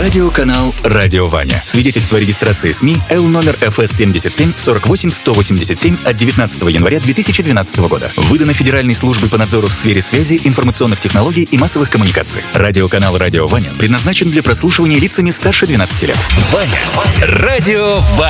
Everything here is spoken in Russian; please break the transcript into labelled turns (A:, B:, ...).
A: Радиоканал «Радио Ваня». Свидетельство о регистрации СМИ Л номер ФС 77 48 187 от 19 января 2012 года. Выдано Федеральной службой по надзору в сфере связи, информационных технологий и массовых коммуникаций. Радиоканал «Радио Ваня» предназначен для прослушивания лицами старше 12 лет. Ваня. Радио Ваня.